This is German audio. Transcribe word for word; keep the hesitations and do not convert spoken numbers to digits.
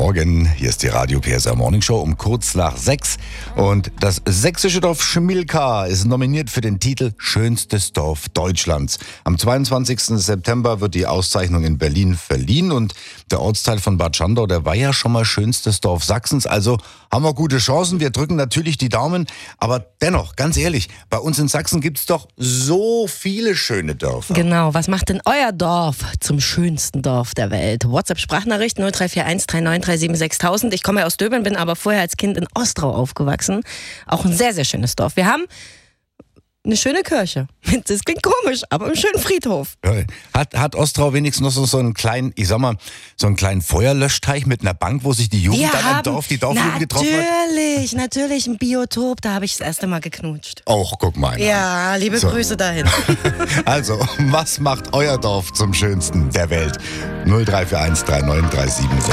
Morgen, hier ist die Radio P S R Morning Show um kurz nach sechs. Und das sächsische Dorf Schmilka ist nominiert für den Titel Schönstes Dorf Deutschlands. Am zweiundzwanzigsten September wird die Auszeichnung in Berlin verliehen und der Ortsteil von Bad Schandau, der war ja schon mal schönstes Dorf Sachsens. Also haben wir gute Chancen, wir drücken natürlich die Daumen. Aber dennoch, ganz ehrlich, bei uns in Sachsen gibt es doch so viele schöne Dörfer. Genau, was macht denn euer Dorf zum schönsten Dorf der Welt? WhatsApp-Sprachnachricht null drei vier eins drei neun drei sieben sechs tausend. Ich komme ja aus Döbeln, bin aber vorher als Kind in Ostrau aufgewachsen. Auch ein sehr, sehr schönes Dorf. Wir haben eine schöne Kirche. Das klingt komisch, aber einen schönen Friedhof. Hat, hat Ostrau wenigstens noch so, so einen kleinen, ich sag mal, so einen kleinen Feuerlöschteich mit einer Bank, wo sich die Jugend Wir dann haben, im Dorf, die Dorfjugend getroffen hat? Natürlich, natürlich, ein Biotop, da habe ich das erste Mal geknutscht. Och, guck mal. Ja, liebe So. Grüße dahin. Also, was macht euer Dorf zum schönsten der Welt? null drei vier eins drei neun drei sieben sechs